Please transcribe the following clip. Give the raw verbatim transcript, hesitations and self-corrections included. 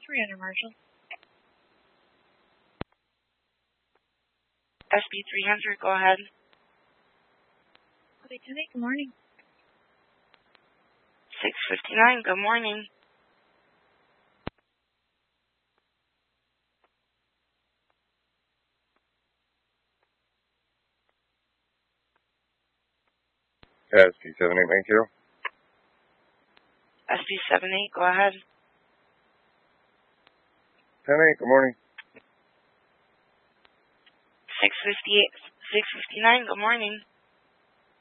three hundred, Marshall. S B three hundred, go ahead. Okay, ten eight, good morning. six fifty-nine, good morning. S B seven eight, thank you. S B seven eight, go ahead. ten eight, good morning. six fifty-eight, six fifty-nine, good morning.